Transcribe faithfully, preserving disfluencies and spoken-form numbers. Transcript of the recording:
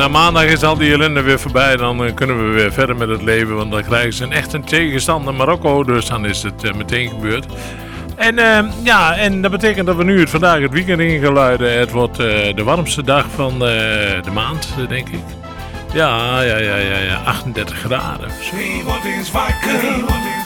maandag is al die ellende weer voorbij. Dan uh, kunnen we weer verder met het leven. Want dan krijgen ze een echt een tegenstander Marokko. Dus dan is het uh, meteen gebeurd. En uh, ja, en dat betekent dat we nu het vandaag het weekend in gaan luiden. Het wordt uh, de warmste dag van uh, de maand, uh, denk ik. Ja, ja, ja, ja, ja. achtendertig graden. Zo. Wie wordt eens wakker?